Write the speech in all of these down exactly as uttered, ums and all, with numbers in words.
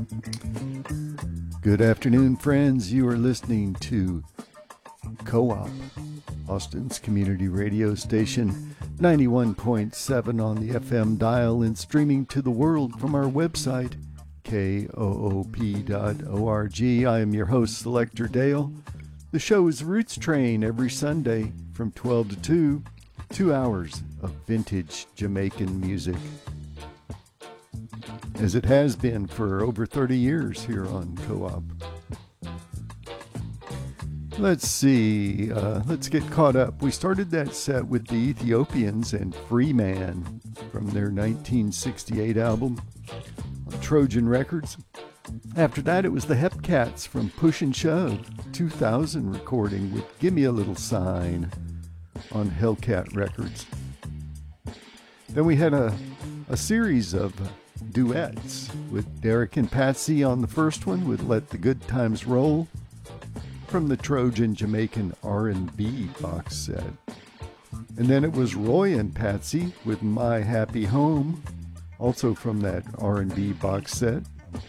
Good afternoon, friends. You are listening to Co-op, Austin's community radio station, ninety-one point seven on the F M dial and streaming to the world from our website, K O O P dot org. I am your host, Selector Dale. The show is Roots Train every Sunday from twelve to two, two hours of vintage Jamaican music, as it has been for over thirty years here on Co-op. Let's see, uh, let's get caught up. We started that set with the Ethiopians and Free Man from their nineteen sixty-eight album on Trojan Records. After that, it was the Hepcats from Push and Shove two thousand recording with Gimme a Little Sign on Hellcat Records. Then we had a, a series of duets with Derek and Patsy on the first one with Let the Good Times Roll from the Trojan Jamaican R and B box set. And then it was Roy and Patsy with My Happy Home, also from that R and B box set.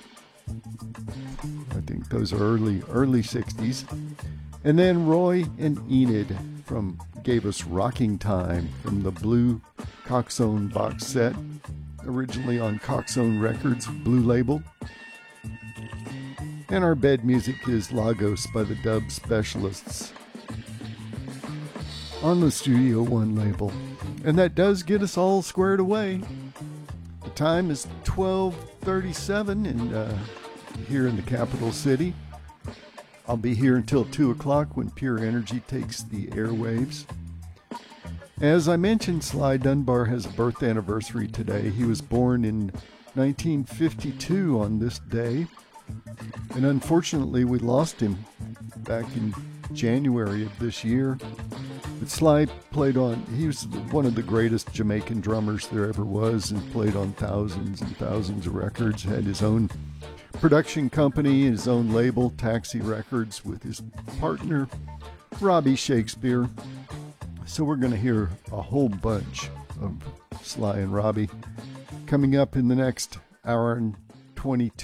I think those are early early sixties. And then Roy and Enid from gave us Rocking Time from the Blue Coxsone box set, originally on Coxsone Records, Blue Label. And our bed music is Lagos by the Dub Specialists on the Studio One label. And that does get us all squared away. The time is twelve thirty-seven and uh, here in the capital city. I'll be here until two o'clock when Pure Energy takes the airwaves. As I mentioned, Sly Dunbar has a birth anniversary today. He was born in nineteen fifty-two on this day, and unfortunately we lost him back in January of this year. But Sly played on, he was one of the greatest Jamaican drummers there ever was, and played on thousands and thousands of records, had his own production company, his own label, Taxi Records, with his partner, Robbie Shakespeare. So we're going to hear a whole bunch of Sly and Robbie coming up in the next hour and twenty-two